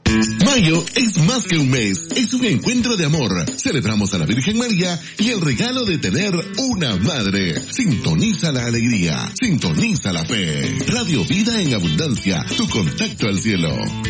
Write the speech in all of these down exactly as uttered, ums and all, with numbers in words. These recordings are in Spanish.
Mayo es más que un mes, es un encuentro de amor. Celebramos a la Virgen María y el regalo de tener una madre. Sintoniza la alegría, sintoniza la fe. Radio Vida en Abundancia, tu contacto al cielo.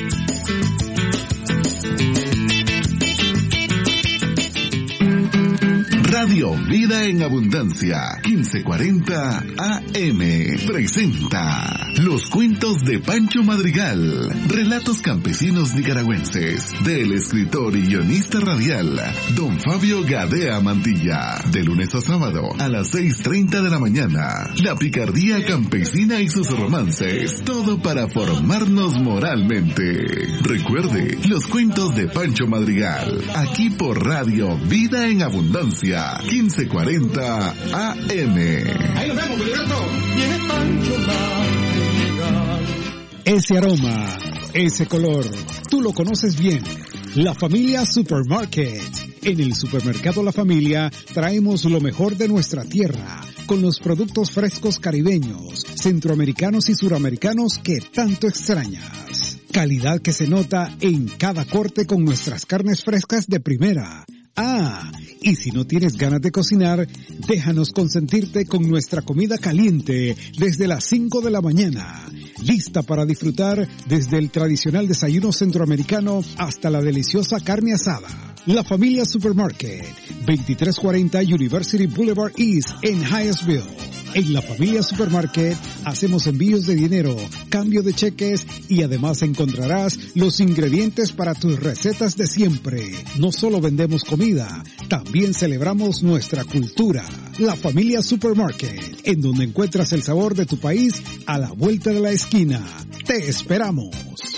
Radio Vida en Abundancia, quince cuarenta A M, presenta Los Cuentos de Pancho Madrigal, relatos campesinos nicaragüenses, del escritor y guionista radial, don Fabio Gadea Mantilla, de lunes a sábado a las seis treinta de la mañana. La picardía campesina y sus romances, todo para formarnos moralmente. Recuerde, Los Cuentos de Pancho Madrigal, aquí por Radio Vida en Abundancia, quince cuarenta A M. Ahí nos vemos, Gilberto. Viene Pancho Madrigal. Ese aroma, ese color, tú lo conoces bien. La Familia Supermarket. En el supermercado La Familia traemos lo mejor de nuestra tierra, con los productos frescos caribeños, centroamericanos y suramericanos que tanto extrañas. Calidad que se nota en cada corte con nuestras carnes frescas de primera. Ah, y si no tienes ganas de cocinar, déjanos consentirte con nuestra comida caliente desde las cinco de la mañana. Lista para disfrutar desde el tradicional desayuno centroamericano hasta la deliciosa carne asada. La Familia Supermarket, veintitrés cuarenta University Boulevard East en Hyattsville. En La Familia Supermarket hacemos envíos de dinero, cambio de cheques y además encontrarás los ingredientes para tus recetas de siempre. No solo vendemos comida, también celebramos nuestra cultura. La Familia Supermarket, en donde encuentras el sabor de tu país a la vuelta de la esquina. ¡Te esperamos!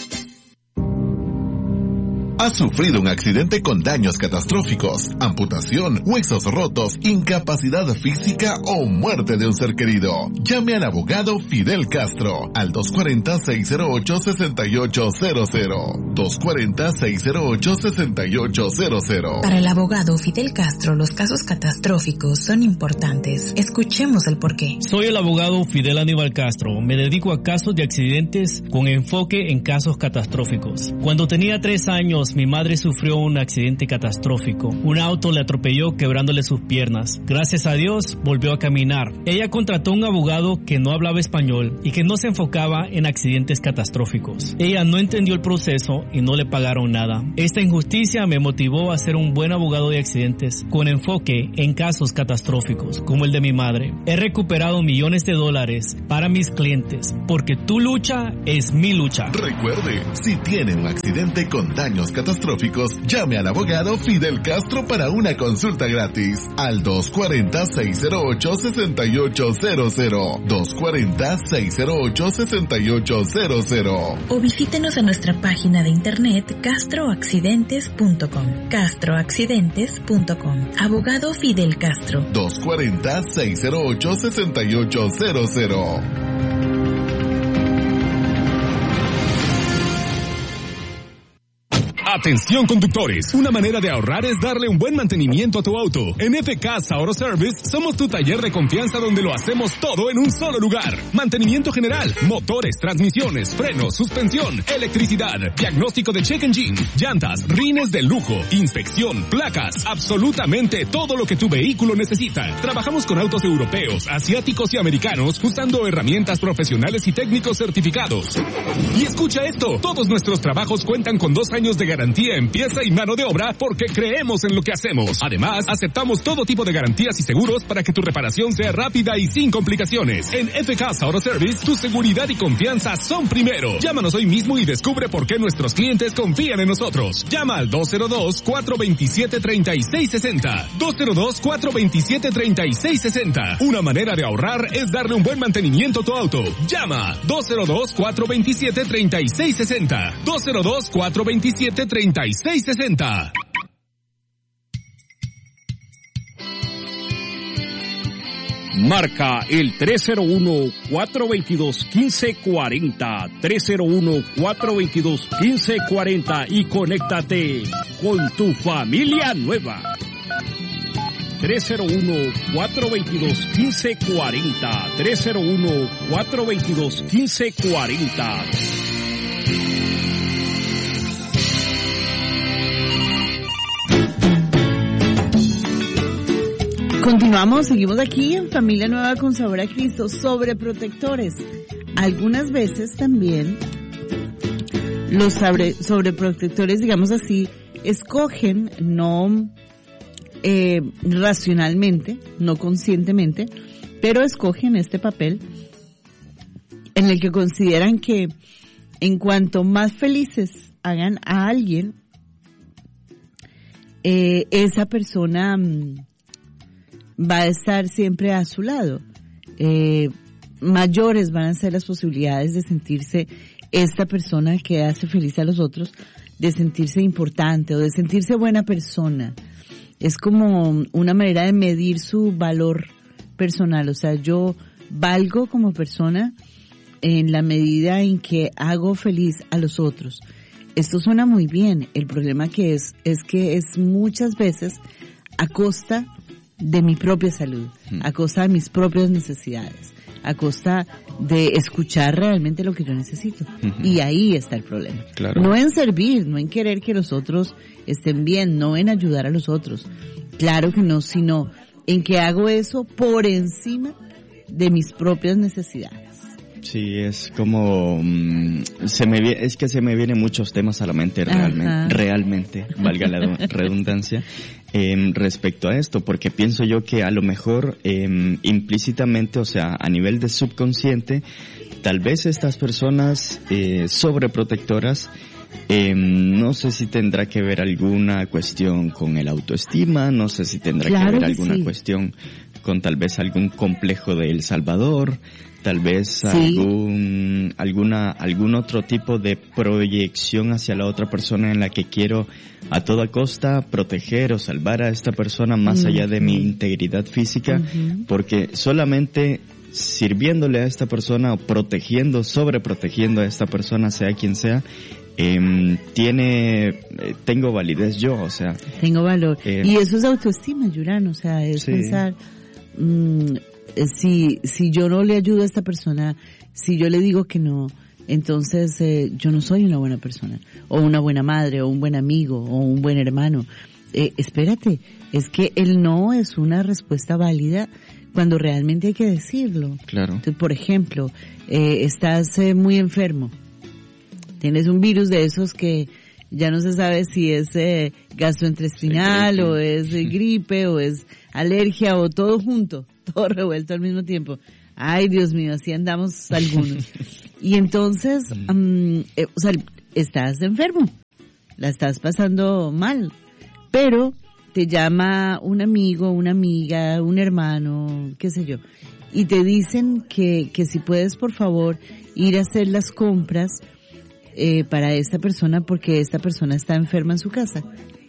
¿Has sufrido un accidente con daños catastróficos, amputación, huesos rotos, incapacidad física o muerte de un ser querido? Llame al abogado Fidel Castro al dos cuatro cero, seis cero ocho, seis ocho cero cero. dos cuatro cero, seis cero ocho, seis ocho cero cero. Para el abogado Fidel Castro, los casos catastróficos son importantes. Escuchemos el porqué. Soy el abogado Fidel Aníbal Castro. Me dedico a casos de accidentes con enfoque en casos catastróficos. Cuando tenía tres años, mi madre sufrió un accidente catastrófico. Un auto le atropelló quebrándole sus piernas. Gracias a Dios volvió a caminar. Ella contrató un abogado que no hablaba español y que no se enfocaba en accidentes catastróficos. Ella no entendió el proceso y no le pagaron nada. Esta injusticia me motivó a ser un buen abogado de accidentes con enfoque en casos catastróficos como el de mi madre. He recuperado millones de dólares para mis clientes porque tu lucha es mi lucha. Recuerde, si tiene un accidente con daños catastróficos, llame al abogado Fidel Castro para una consulta gratis al dos cuatro cero, seis cero ocho, seis ocho cero cero. dos cuatro cero, seis cero ocho, seis ocho cero cero. O visítenos en nuestra página de internet castro accidentes punto com. castro accidentes punto com. Abogado Fidel Castro. dos cuatro cero, seis cero ocho, seis ocho cero cero. Atención conductores, una manera de ahorrar es darle un buen mantenimiento a tu auto. En F K S Auto Service somos tu taller de confianza donde lo hacemos todo en un solo lugar. Mantenimiento general, motores, transmisiones, frenos, suspensión, electricidad, diagnóstico de check engine, llantas, rines de lujo, inspección, placas, absolutamente todo lo que tu vehículo necesita. Trabajamos con autos europeos, asiáticos y americanos usando herramientas profesionales y técnicos certificados. Y escucha esto, todos nuestros trabajos cuentan con dos años de garantía garantía en pieza y mano de obra porque creemos en lo que hacemos. Además, aceptamos todo tipo de garantías y seguros para que tu reparación sea rápida y sin complicaciones. En F K S Auto Service, tu seguridad y confianza son primero. Llámanos hoy mismo y descubre por qué nuestros clientes confían en nosotros. Llama al dos cero dos, cuatro dos siete, tres seis seis cero. dos cero dos, cuatro dos siete, tres seis seis cero. Una manera de ahorrar es darle un buen mantenimiento a tu auto. Llama dos cero dos, cuatro dos siete, tres seis seis cero. dos cero dos, cuatro dos siete, tres seis seis cero. Marca el tres cero uno, cuatro dos dos, uno cinco cuatro cero, tres cero uno, cuatro dos dos, uno cinco cuatro cero y conéctate con tu familia nueva. tres cero uno, cuatro dos dos, uno cinco cuatro cero, tres cero uno, cuatro dos dos, uno cinco cuatro cero. Continuamos, seguimos aquí en Familia Nueva con Sabor a Cristo, sobreprotectores. Algunas veces también los sobre, sobreprotectores, digamos así, escogen no eh, racionalmente, no conscientemente, pero escogen este papel en el que consideran que en cuanto más felices hagan a alguien, eh, esa persona mm, va a estar siempre a su lado. Eh, mayores van a ser las posibilidades de sentirse esta persona que hace feliz a los otros, de sentirse importante o de sentirse buena persona. Es como una manera de medir su valor personal. O sea, yo valgo como persona en la medida en que hago feliz a los otros. Esto suena muy bien. El problema que es, es que es muchas veces a costa de mi propia salud, a costa de mis propias necesidades, a costa de escuchar realmente lo que yo necesito. Uh-huh. Y ahí está el problema. Claro. No en servir, no en querer que los otros estén bien, no en ayudar a los otros. Claro que no, sino en que hago eso por encima de mis propias necesidades. Sí, es como mmm, se me es que se me vienen muchos temas a la mente realmente, Ajá. realmente, valga la redundancia, eh, respecto a esto, porque pienso yo que a lo mejor eh, implícitamente, o sea, a nivel de subconsciente, tal vez estas personas eh, sobreprotectoras, eh, no sé si tendrá que ver alguna cuestión con el autoestima, no sé si tendrá claro que ver que alguna sí. cuestión con tal vez algún complejo de El Salvador, tal vez sí. algún alguna algún otro tipo de proyección hacia la otra persona en la que quiero a toda costa proteger o salvar a esta persona más uh-huh. allá de mi integridad física, uh-huh. porque solamente sirviéndole a esta persona o protegiendo, sobreprotegiendo a esta persona, sea quien sea, eh, tiene, eh, tengo validez yo, o sea. Tengo valor. Eh, y eso es autoestima, Yurán, o sea, es sí. pensar, mmm, si, si yo no le ayudo a esta persona, si yo le digo que no, entonces eh, yo no soy una buena persona, o una buena madre, o un buen amigo, o un buen hermano. Eh, espérate, es que el no es una respuesta válida cuando realmente hay que decirlo. Claro. Entonces, por ejemplo, eh, estás eh, muy enfermo, tienes un virus de esos que ya no se sabe si es eh, gastrointestinal sí, o es eh, gripe o es alergia o todo junto, todo revuelto al mismo tiempo. Ay, Dios mío, así andamos algunos. Y entonces, um, eh, o sea, estás enfermo, la estás pasando mal, pero te llama un amigo, una amiga, un hermano, qué sé yo, y te dicen que, que si puedes, por favor, ir a hacer las compras eh, para esta persona porque esta persona está enferma en su casa.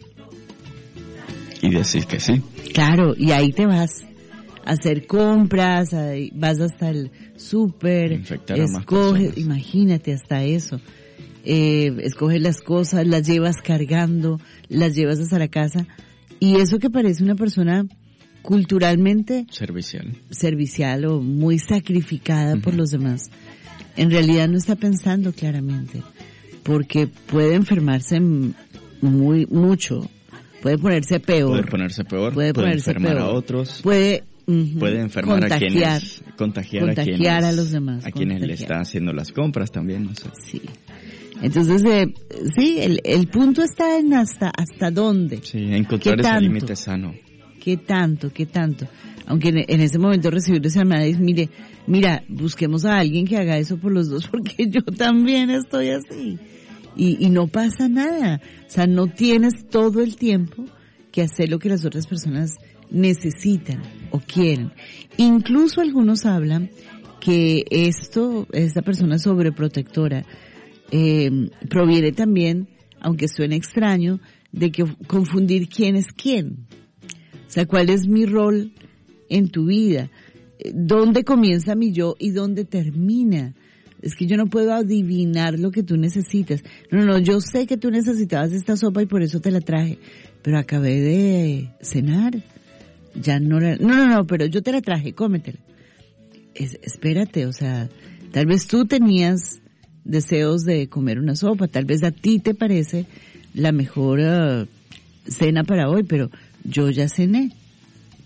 Y decir que sí. Claro, y ahí te vas a hacer compras, ahí vas hasta el súper, escoges, imagínate hasta eso, eh, escoges las cosas, las llevas cargando, las llevas hasta la casa, y eso que parece una persona culturalmente servicial, servicial o muy sacrificada uh-huh. por los demás, en realidad no está pensando claramente, porque puede enfermarse muy mucho. Puede ponerse peor. Puede ponerse peor. Puede, puede ponerse enfermar peor. a otros. Puede, uh-huh, puede enfermar contagiar, a quienes, contagiar, contagiar a quienes, a los demás. A quienes le está haciendo las compras también, no sé. Sí. Entonces, eh, sí, el, el punto está en hasta, hasta dónde. Sí, encontrar ese límite sano. ¿Qué tanto, qué tanto? Aunque en, en ese momento recibir esa llamada y mire, mira, busquemos a alguien que haga eso por los dos porque yo también estoy así. Y, y no pasa nada. O sea, no tienes todo el tiempo que hacer lo que las otras personas necesitan o quieren. Incluso algunos hablan que esto, esta persona sobreprotectora, eh, proviene también, aunque suene extraño, de que confundir quién es quién. O sea, cuál es mi rol en tu vida. ¿Dónde comienza mi yo y dónde termina? Es que yo no puedo adivinar lo que tú necesitas. No, no, yo sé que tú necesitabas esta sopa y por eso te la traje. Pero acabé de cenar. Ya no la... No, no, no, pero yo te la traje, cómetela. Es, espérate, o sea, tal vez tú tenías deseos de comer una sopa. Tal vez a ti te parece la mejor uh, cena para hoy, pero yo ya cené.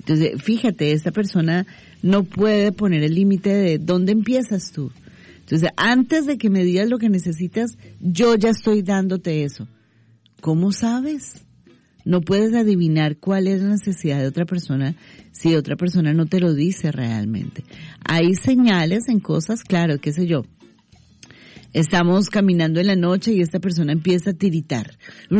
Entonces, fíjate, esta persona no puede poner el límite de dónde empiezas tú. Entonces, antes de que me digas lo que necesitas, yo ya estoy dándote eso. ¿Cómo sabes? No puedes adivinar cuál es la necesidad de otra persona si otra persona no te lo dice realmente. Hay señales en cosas, claro, qué sé yo. Estamos caminando en la noche y esta persona empieza a tiritar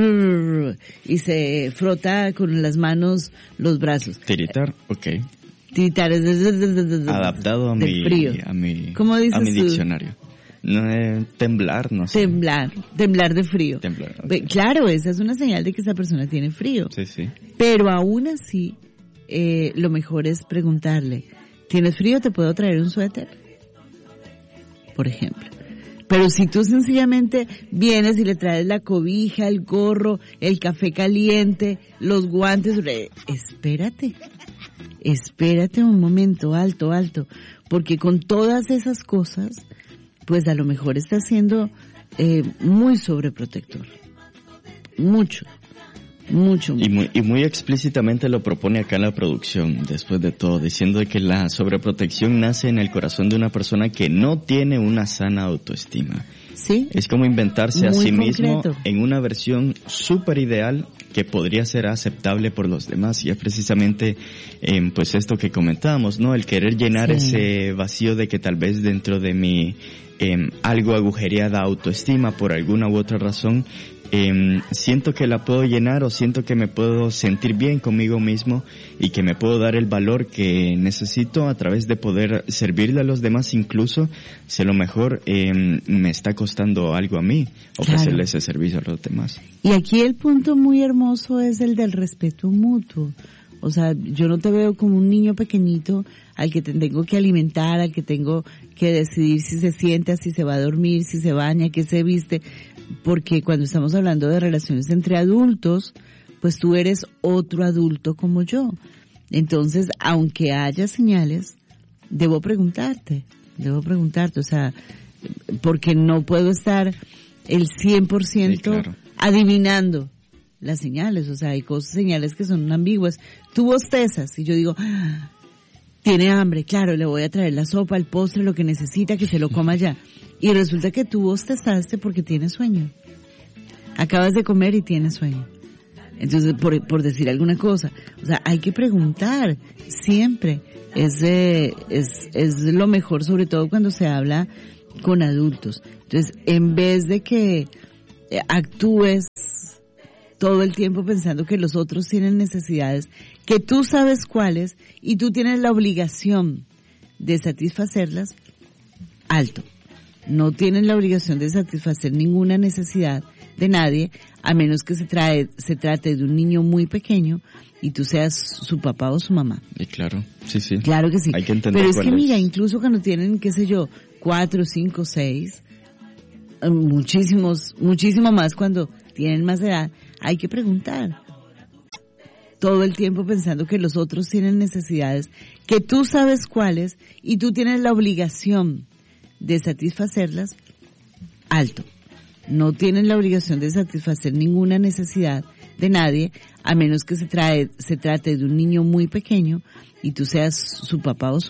y se frota con las manos los brazos. Tiritar, ok. Tiritar es adaptado a mi, frío. a mi, ¿Cómo dices a mi tú? diccionario. No, eh, temblar, no sé. Temblar, temblar de frío. Temblar, okay. Claro, esa es una señal de que esa persona tiene frío. Sí, sí. Pero aún así, eh, lo mejor es preguntarle, ¿tienes frío? ¿Te puedo traer un suéter? Por ejemplo. Pero si tú sencillamente vienes y le traes la cobija, el gorro, el café caliente, los guantes, eh, espérate, espérate un momento, alto, alto, porque con todas esas cosas, pues a lo mejor está siendo eh, muy sobreprotector. Mucho. Mucho, mucho. Y muy, y muy explícitamente lo propone acá la producción, después de todo, diciendo que la sobreprotección nace en el corazón de una persona que no tiene una sana autoestima. Sí. Es como inventarse muy a sí concreto. mismo en una versión súper ideal que podría ser aceptable por los demás. Y es precisamente, eh, pues esto que comentábamos, ¿no? El querer llenar sí. ese vacío de que tal vez dentro de mi eh, algo agujereada autoestima por alguna u otra razón, Eh, siento que la puedo llenar o siento que me puedo sentir bien conmigo mismo y que me puedo dar el valor que necesito a través de poder servirle a los demás, incluso si a lo mejor eh, me está costando algo a mí ofrecerle claro. ese servicio a los demás. Y aquí el punto muy hermoso es el del respeto mutuo. O sea, yo no te veo como un niño pequeñito al que te tengo que alimentar, al que tengo que decidir si se sienta, si se va a dormir, si se baña, qué se viste. Porque cuando estamos hablando de relaciones entre adultos, pues tú eres otro adulto como yo. Entonces, aunque haya señales, debo preguntarte, debo preguntarte, o sea, porque no puedo estar el cien por ciento sí, claro. adivinando las señales, o sea, hay cosas, señales que son ambiguas. Tú bostezas y yo digo, ah, tiene hambre, claro, le voy a traer la sopa, el postre, lo que necesita, que se lo coma ya. Y resulta que tú bostezaste porque tienes sueño. Acabas de comer y tienes sueño. Entonces, por, por decir alguna cosa, o sea, hay que preguntar siempre. Es, eh, es, es lo mejor, sobre todo cuando se habla con adultos. Entonces, en vez de que eh, actúes todo el tiempo pensando que los otros tienen necesidades, que tú sabes cuáles y tú tienes la obligación de satisfacerlas, alto. No tienes la obligación de satisfacer ninguna necesidad de nadie, a menos que se trae, se trate de un niño muy pequeño y tú seas su papá o su mamá. Y claro, sí, sí. Claro que sí. Hay que entender. Pero es que es. mira, incluso cuando tienen, qué sé yo, cuatro, cinco, seis, muchísimos, muchísimo más cuando tienen más edad, hay que preguntar. Todo el tiempo pensando que los otros tienen necesidades, que tú sabes cuáles y tú tienes la obligación de satisfacerlas, alto. No tienes la obligación de satisfacer ninguna necesidad de nadie, a menos que se trae, se trate de un niño muy pequeño y tú seas su papá o su